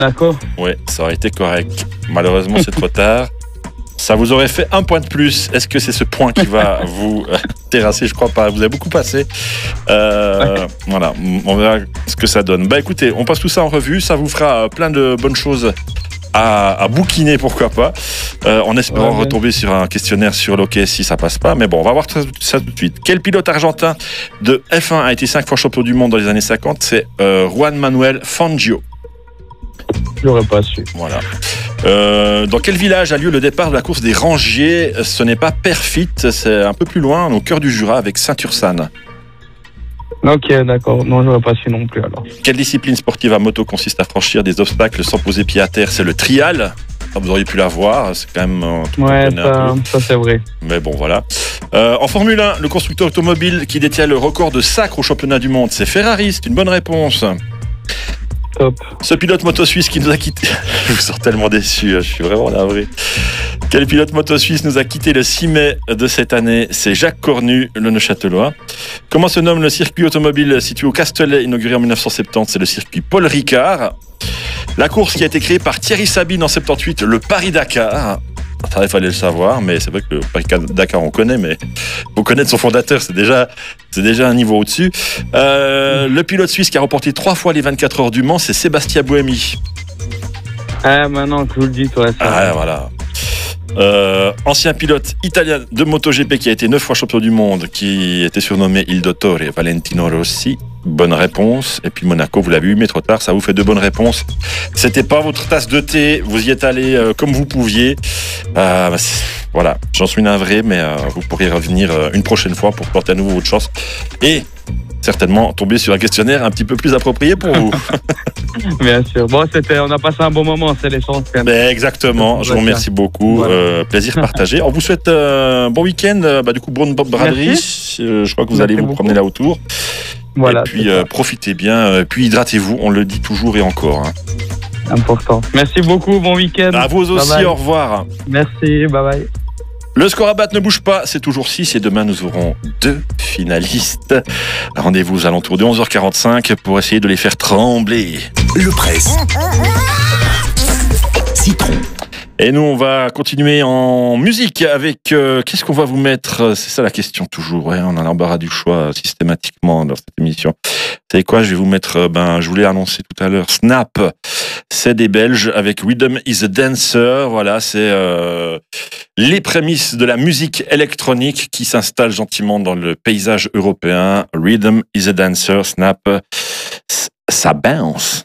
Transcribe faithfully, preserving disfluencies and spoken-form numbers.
D'accord. Ouais, ça aurait été correct. Malheureusement, c'est trop tard. Ça vous aurait fait un point de plus. Est-ce que c'est ce point qui va vous terrasser? Je crois pas. Vous avez beaucoup passé. Euh, voilà, on verra ce que ça donne. Bah écoutez, on passe tout ça en revue. Ça vous fera plein de bonnes choses à, à bouquiner, pourquoi pas. Euh, en espérant ouais, retomber sur un questionnaire sur l'hockey si ça passe pas. Mais bon, on va voir ça, ça tout de suite. Quel pilote argentin de F un a été cinq fois champion du monde dans les années cinquante? C'est euh, Juan Manuel Fangio. Je l'aurais pas su. Voilà. Euh, dans quel village a lieu le départ de la course des rangiers? Ce n'est pas Perfit, c'est un peu plus loin, au cœur du Jura, avec Saint-Ursanne. Ok, d'accord. Non, je n'aurais pas su non plus alors. Quelle discipline sportive à moto consiste à franchir des obstacles sans poser pied à terre? C'est le trial. Ah, vous auriez pu la voir, c'est quand même... Euh, ouais, ça, ça c'est vrai. Mais bon, voilà. Euh, en Formule un, le constructeur automobile qui détient le record de sacre au championnat du monde, c'est Ferrari, c'est une bonne réponse. Top. Ce pilote moto suisse qui nous a quitté... je vous sors tellement déçu, je suis vraiment navré. Quel pilote moto suisse nous a quitté le six mai de cette année? C'est Jacques Cornu, le Neuchâtelois. Comment se nomme le circuit automobile situé au Castellet, inauguré en mille neuf cent soixante-dix? C'est le circuit Paul Ricard. La course qui a été créée par Thierry Sabine en soixante-dix-huit, le Paris-Dakar. Ça, il fallait le savoir, mais c'est vrai que le Paris-Dakar, on connaît, mais faut connaître son fondateur, c'est déjà, c'est déjà un niveau au-dessus. Euh, le pilote suisse qui a remporté trois fois les vingt-quatre heures du Mans, c'est Sébastien Buemi. Ah, maintenant que je vous le dis, toi. Ça ah, va. Voilà. Euh, ancien pilote italien de MotoGP qui a été neuf fois champion du monde, qui était surnommé Il Dottore, Valentino Rossi. Bonne réponse. Et puis Monaco, vous l'avez eu, mais trop tard, ça vous fait deux bonnes réponses. C'était pas votre tasse de thé, vous y êtes allé euh, comme vous pouviez. Euh, bah, voilà, j'en suis navré, mais euh, vous pourrez revenir euh, une prochaine fois pour porter à nouveau votre chance. Et certainement tomber sur un questionnaire un petit peu plus approprié pour vous. Bien sûr. Bon, c'était, on a passé un bon moment, c'est l'essentiel. Ben exactement, je vous remercie beaucoup. Voilà. Euh, plaisir partagé. On vous souhaite un euh, bon week-end. Bah, du coup, bonne braderie. Euh, je crois que vous Merci allez vous beaucoup. promener là autour. Voilà, et puis euh, profitez bien, euh, puis hydratez-vous, on le dit toujours et encore. Hein. Important. Merci beaucoup, bon week-end. À vous aussi, bye bye. Au revoir. Merci, bye bye. Le score à battre ne bouge pas, c'est toujours six et demain nous aurons deux finalistes. Rendez-vous aux alentours de onze heures quarante-cinq pour essayer de les faire trembler. Le presse. Citron. Et nous, on va continuer en musique avec... Euh, qu'est-ce qu'on va vous mettre? C'est ça la question toujours. Ouais, on a l'embarras du choix systématiquement dans cette émission. Vous savez quoi? Je vais vous mettre... Ben, je voulais annoncer tout à l'heure. Snap, c'est des Belges avec Rhythm is a Dancer. Voilà, c'est euh, les prémices de la musique électronique qui s'installe gentiment dans le paysage européen. Rhythm is a Dancer, Snap, ça bounce.